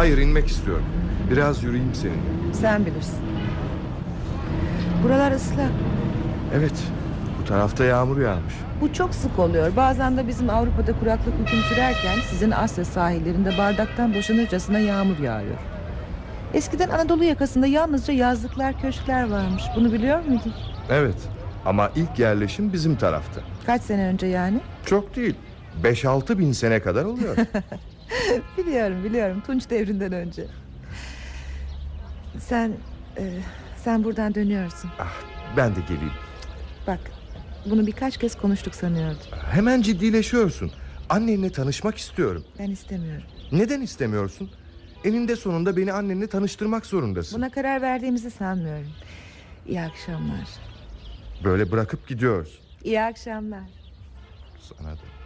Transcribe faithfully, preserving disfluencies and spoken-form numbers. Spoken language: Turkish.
Hayır, inmek istiyorum. Biraz yürüyeyim seninle. Sen bilirsin. Buralar ıslak. Evet, bu tarafta yağmur yağmış. Bu çok sık oluyor. Bazen de bizim Avrupa'da kuraklık hüküm sürerken sizin Asya sahillerinde bardaktan boşanırcasına yağmur yağıyor. Eskiden Anadolu yakasında yalnızca yazlıklar, köşkler varmış. Bunu biliyor muydun? Evet, ama ilk yerleşim bizim tarafta. Kaç sene önce yani? Çok değil, beş altı bin sene kadar oluyor. Biliyorum biliyorum, Tunç devrinden önce. Sen e, Sen buradan dönüyorsun. Ah, ben de geleyim. Bak, bunu birkaç kez konuştuk sanıyordum. Hemen ciddileşiyorsun. Annenle tanışmak istiyorum. Ben istemiyorum. Neden istemiyorsun? Eninde sonunda beni annenle tanıştırmak zorundasın. Buna karar verdiğimizi sanmıyorum. İyi akşamlar. Böyle bırakıp gidiyoruz. İyi akşamlar. Sana da.